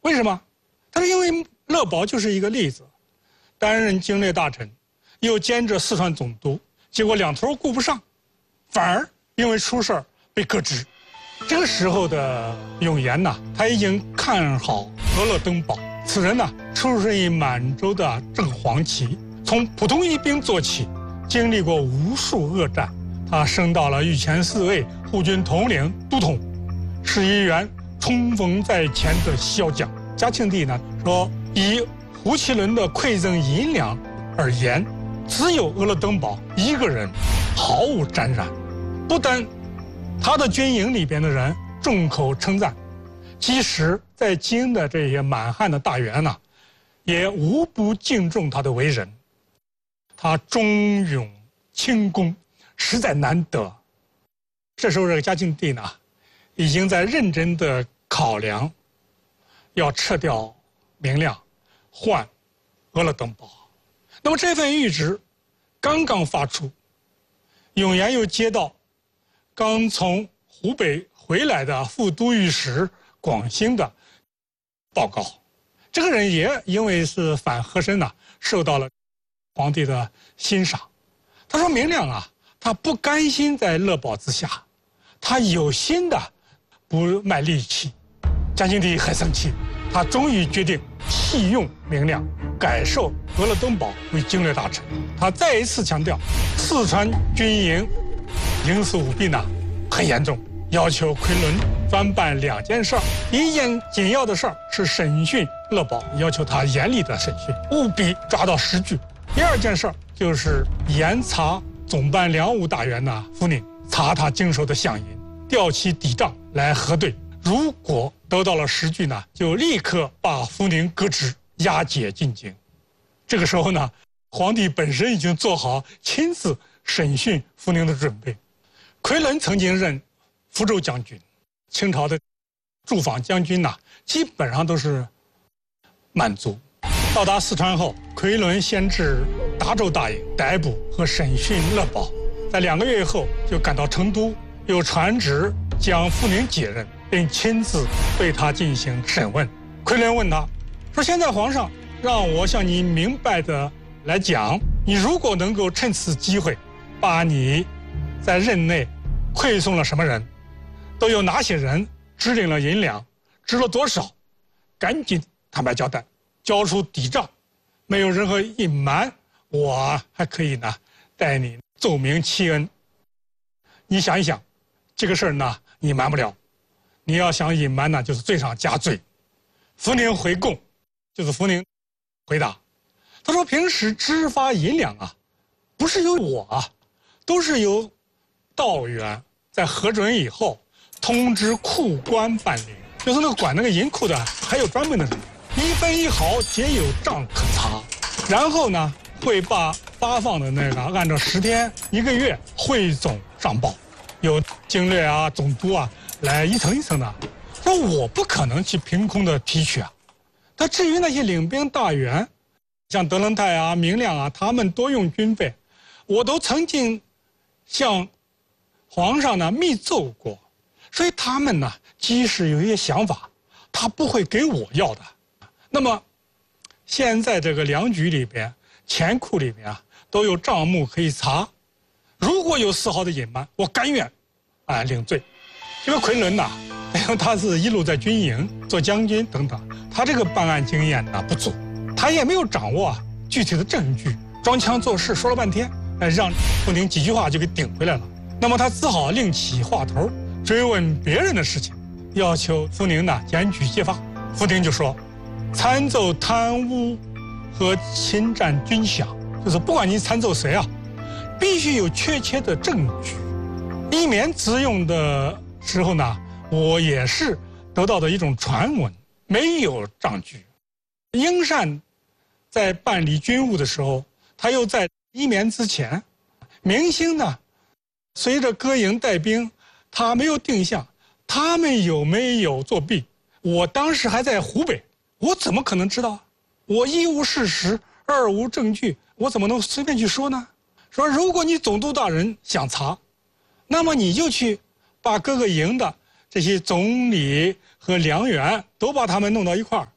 为什么？他说因为乐宝就是一个例子，担任经略大臣，又兼着四川总督，结果两头顾不上，反而因为出事儿被革职。这个时候的永琰呐，他已经看好俄勒登堡。此人呢，出身于满洲的正黄旗，从普通一兵做起，经历过无数恶战。他升到了御前侍卫、护军统领、都统，是一员冲锋在前的骁将。嘉庆帝呢说，以胡其伦的馈赠银两而言，只有俄勒登堡一个人毫无沾染。不但他的军营里边的人众口称赞，即使在京的这些满汉的大员呢，也无不敬重他的为人。他忠勇轻功，实在难得。这时候这个嘉庆帝呢，已经在认真的考量，要撤掉明亮，换俄勒登堡。那么这份谕旨刚刚发出，永琰又接到刚从湖北回来的副都御史广兴的报告。这个人也因为是反和珅呐，受到了皇帝的欣赏。他说明亮啊，他不甘心在乐宝之下，他有心的不卖力气。嘉庆帝很生气，他终于决定弃用明亮，改授俄勒登堡为经略大臣。他再一次强调，四川军营营私舞弊呢很严重，要求奎伦专办2件事儿。一件紧要的事儿是审讯乐宝，要求他严厉的审讯，务必抓到实据。第2件事儿就是严查总办粮务大员呢福宁，查他经手的饷银，调其抵账来核对。如果得到了实据呢，就立刻把福宁革职，押解进京。这个时候呢，皇帝本身已经做好亲自审讯福宁的准备。奎伦曾经任福州将军，清朝的驻防将军呐，基本上都是满族。到达四川后，奎伦先至达州大营逮捕和审讯乐宝，在2个月后就赶到成都，又传旨将福宁解任，并亲自对他进行审问。奎伦问他说：“现在皇上让我向你明白的来讲，你如果能够趁此机会，把你在任内馈送了什么人，都有哪些人，支领了银两，支了多少，赶紧坦白交代，交出抵账，没有任何隐瞒，我还可以呢代你奏明弃恩。你想一想，这个事儿呢，你瞒不了，你要想隐瞒呢，就是罪上加罪。”福宁回供，就是福宁回答，他说：“平时支发银两啊，不是由我啊，都是由道员在核准以后通知库官办理，就是那个管那个银库的，还有专门的人，1分1毫皆有账可查。然后呢，会把发放的那个按照10天、1个月汇总上报，有经略啊、总督啊来一层一层的。说我不可能去凭空的提取啊。但至于那些领兵大员，像德轮泰啊、明亮啊，他们多用军费，我都曾经向皇上呢密奏过，所以他们呢即使有一些想法，他不会给我要的。那么现在这个粮局里边、钱库里边啊，都有账目可以查，如果有丝毫的隐瞒，我甘愿领罪。这个奎伦呐，因为他是一路在军营做将军等等，他这个办案经验呢不足，他也没有掌握具体的证据，装腔作势说了半天，让福宁几句话就给顶回来了。那么他只好另起话头，追问别人的事情，要求福宁呢检举揭发。福宁就说：“参奏贪污和侵占军饷，就是不管你参奏谁啊，必须有确切的证据，以免自用的时候呢，我也是得到的一种传闻，没有证据。英善在办理军务的时候，他又在1年之前，明星呢，随着歌营带兵，他没有定向，他们有没有作弊？我当时还在湖北，我怎么可能知道？我一无事实，二无证据，我怎么能随便去说呢？说如果你总督大人想查，那么你就去把各个营的这些总理和粮员都把他们弄到一块儿，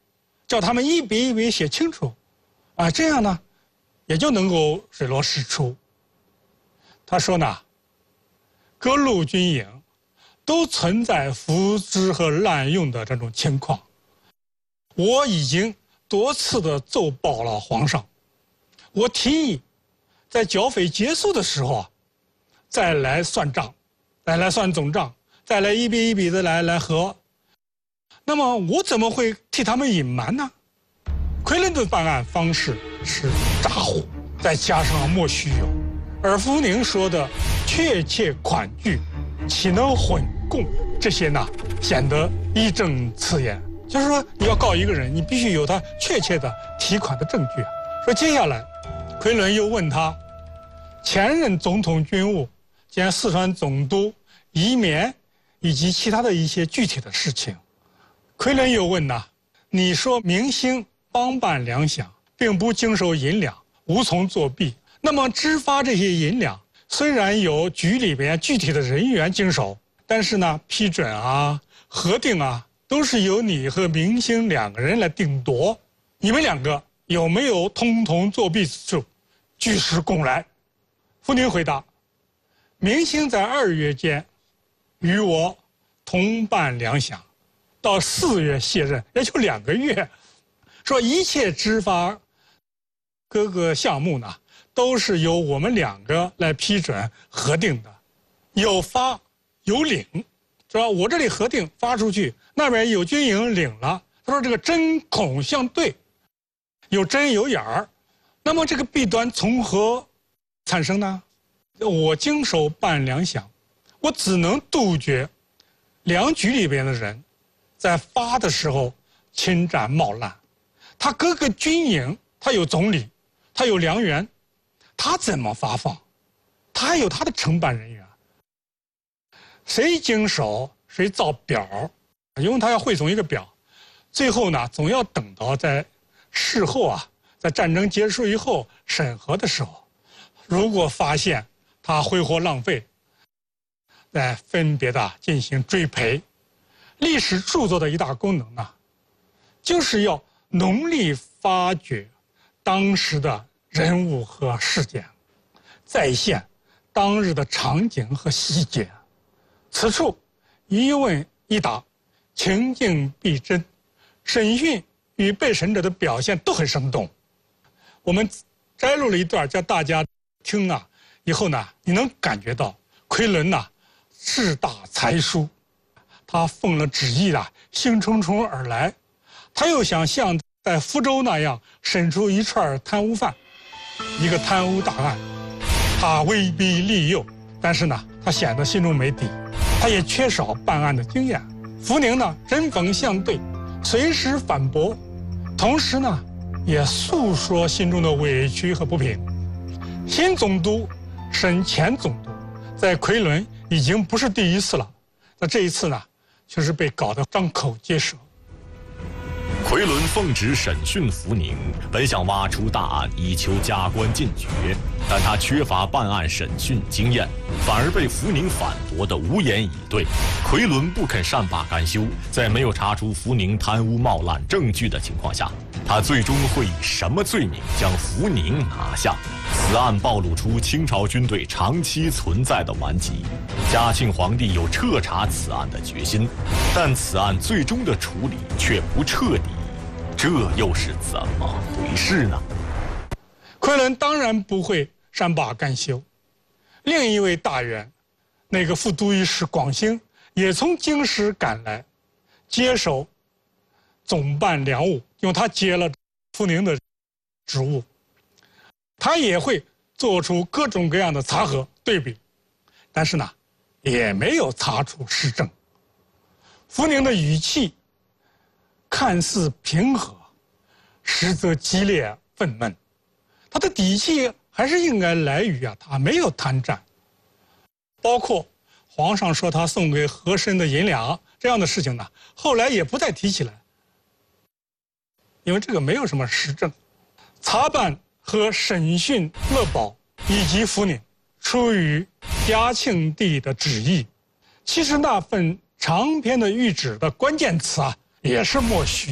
叫他们一笔一笔写清楚，啊，这样呢，也就能够水落石出。他说呢，各路军营都存在扶植和滥用的这种情况，我已经多次的奏报了皇上，我提议在剿匪结束的时候啊，再来算账，再来算总账，再来一笔一笔的来核。那么我怎么会替他们隐瞒呢？奎伦的办案方式是诈唬，再加上莫须有，而福宁说的确切款据，岂能混供？这些呢，显得义正辞严。就是说，你要告一个人，你必须有他确切的提款的证据。说接下来，奎伦又问他，前任总统军务兼四川总督移绵以及其他的一些具体的事情。奎伦又问呐，你说明星帮办粮饷，并不经收银两，无从作弊。那么支发这些银两，虽然有局里边具体的人员经手，但是呢，批准啊、核定啊，都是由你和明星两个人来定夺。你们两个有没有通同作弊之处？据实供来。福宁回答：明星在2月间与我同办粮饷，到4月卸任，也就2个月。说一切支发各个项目呢，都是由我们2个来批准核定的，有发有领，是吧？我这里核定发出去，那边有军营领了。他说这个针孔相对，有针有眼儿，那么这个弊端从何产生呢？我经手办粮饷，我只能杜绝粮局里边的人在发的时候侵占冒滥。他各个军营，他有总理，他有粮员，他怎么发放？他还有他的承办人员，谁经手谁造表，因为他要汇总一个表，最后呢，总要等到在事后啊，在战争结束以后审核的时候，如果发现他挥霍浪费，再分别的进行追赔。历史著作的一大功能呢，就是要浓力发掘当时的人物和事件，再现当日的场景和细节。此处一问一答，情境逼真，审讯与被审者的表现都很生动。我们摘录了一段，叫大家听啊，以后呢，你能感觉到奎伦呐志大才疏，他奉了旨意啊，兴冲冲而来，他又想像在福州那样审出一串贪污犯，一个贪污大案，他威逼利诱，但是呢，他显得心中没底，他也缺少办案的经验。福宁呢，针锋相对，随时反驳，同时呢，也诉说心中的委屈和不平。新总督审前总督，在奎伦已经不是第一次了，那这一次呢，却是被搞得张口结舌。 奎伦奉旨审讯福宁，本想挖出大案以求加官进爵，但他缺乏办案审讯经验，反而被福宁反驳得无言以对。奎伦不肯善罢甘休，在没有查出福宁贪污冒滥证据的情况下，他最终会以什么罪名将福宁拿下？此案暴露出清朝军队长期存在的顽疾。嘉庆皇帝有彻查此案的决心，但此案最终的处理却不彻底，这又是怎么回事呢？ 奎伦当然不会善罢甘休。另一位大员，那个副都御史广兴，也从京师赶来，接手总办粮务，因为他接了福宁的职务，他也会做出各种各样的查核对比，但是呢，也没有查出实证。福宁的语气看似平和，实则激烈愤懑。他的底气还是应该来于他没有贪占，包括皇上说他送给和珅的银两这样的事情呢，后来也不再提起来，因为这个没有什么实证。查办和审讯乐宝以及福宁，出于嘉庆帝的旨意。其实那份长篇的谕旨的关键词也是莫须有。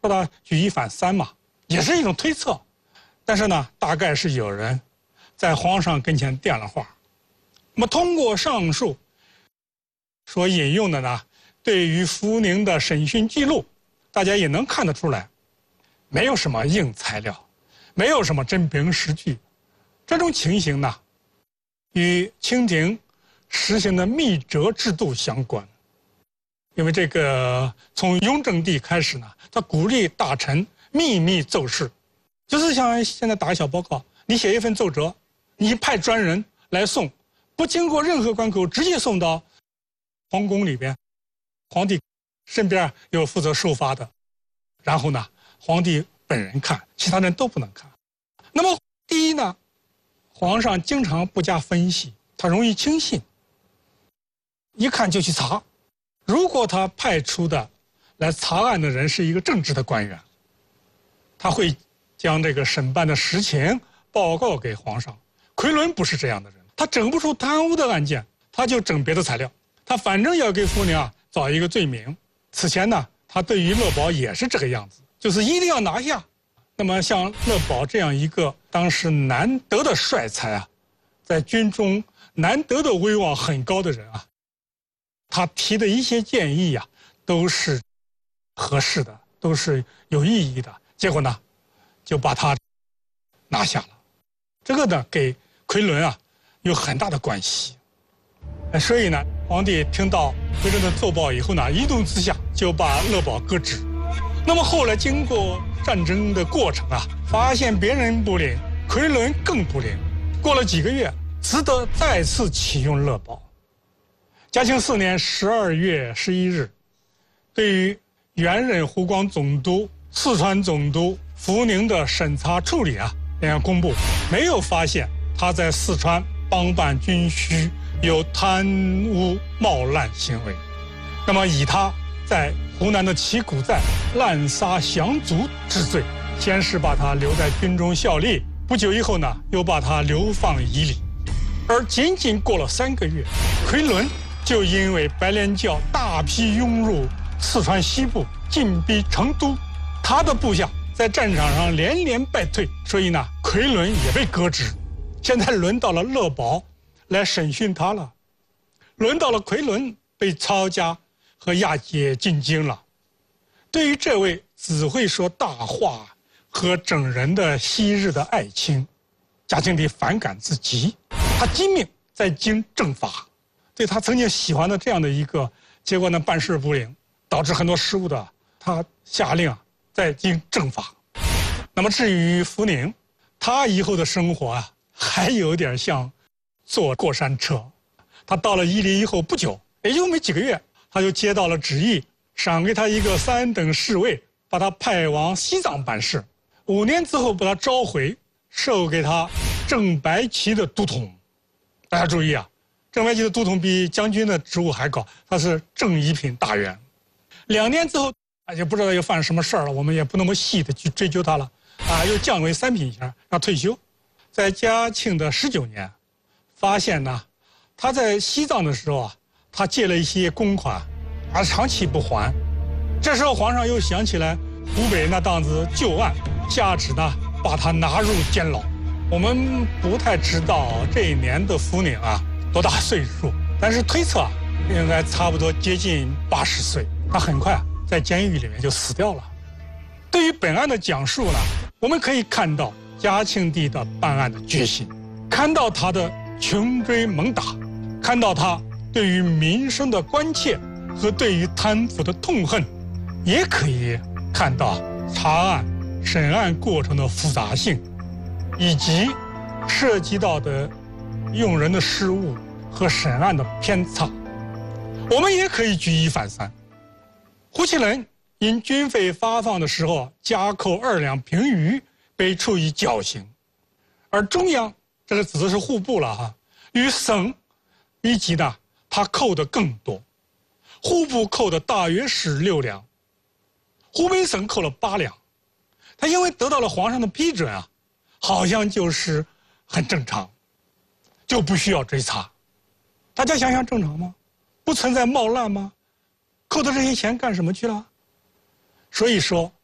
说他举一反三嘛，也是一种推测。但是呢，大概是有人在皇上跟前电了话。那么通过上述所引用的呢，对于福宁的审讯记录，大家也能看得出来，没有什么硬材料，没有什么真凭实据。这种情形呢，与清廷实行的密折制度相关。因为这个从雍正帝开始呢，他鼓励大臣秘密奏事，就是像现在打个小报告，你写一份奏折，你派专人来送，不经过任何关口，直接送到皇宫里边，皇帝身边有负责收发的，然后呢，皇帝本人看，其他人都不能看。那么第一呢，皇上经常不加分析，他容易轻信，一看就去查。如果他派出的来查案的人是一个正直的官员，他会将这个审办的实情报告给皇上。奎伦不是这样的人，他整不出贪污的案件，他就整别的材料，他反正要给福宁找一个罪名。此前呢，他对于乐宝也是这个样子，就是一定要拿下。那么像乐宝这样一个当时难得的帅才在军中难得的威望很高的人他提的一些建议都是合适的，都是有意义的。结果呢，就把他拿下了。这个呢，给奎伦有很大的关系。所以呢，皇帝听到奎伦的奏报以后呢，一怒之下就把乐宝革职。那么后来经过战争的过程发现别人不灵，奎伦更不灵。过了几个月，只得再次启用乐宝。嘉庆4年12月11日，对于原任湖广总督、四川总督福宁的审查处理公布，没有发现他在四川帮办军需有贪污冒滥行为，那么以他在湖南的旗鼓寨滥杀降卒治罪，先是把他留在军中效力，不久以后呢，又把他流放伊犁。而仅仅过了3个月，奎伦就因为白莲教大批涌入四川西部，进逼成都，他的部下在战场上连连败退，所以呢，奎伦也被革职。现在轮到了乐宝来审讯他了，轮到了奎伦被抄家和押解进京了。对于这位只会说大话和整人的昔日的爱卿，嘉庆帝反感至极，他今命在京正法。对他曾经喜欢的这样的一个，结果呢办事不灵，导致很多失误的，他下令在京正法。那么至于福宁，他以后的生活还有点像坐过山车。他到了伊犁以后不久，也就没几个月，他就接到了旨意，赏给他一个3等侍卫，把他派往西藏办事。5年之后把他召回，授给他正白旗的都统。大家注意正白旗的都统比将军的职务还高，他是正一品大员。2年之后，也不知道又犯什么事儿了，我们也不那么细的去追究他了。又降为3品衔，让退休。在嘉庆的19年，发现呢，他在西藏的时候他借了一些公款，长期不还。这时候皇上又想起来湖北那档子旧案，下旨呢把他拿入监牢。我们不太知道这一年的福宁多大岁数，但是推测应该差不多接近80岁。他很快在监狱里面就死掉了。对于本案的讲述呢，我们可以看到嘉庆帝的办案的决心，看到他的穷追猛打，看到他对于民生的关切和对于贪腐的痛恨，也可以看到查案审案过程的复杂性，以及涉及到的用人的失误和审案的偏差。我们也可以举一反三。胡其仁因军费发放的时候加扣2两平余，被处以绞刑，而中央这个指的是户部了与省一级呢，他扣的更多，户部扣的大约是6两，湖北省扣了8两。他因为得到了皇上的批准好像就是很正常，就不需要追查。大家想想正常吗？不存在冒滥吗？扣的这些钱干什么去了？所以说，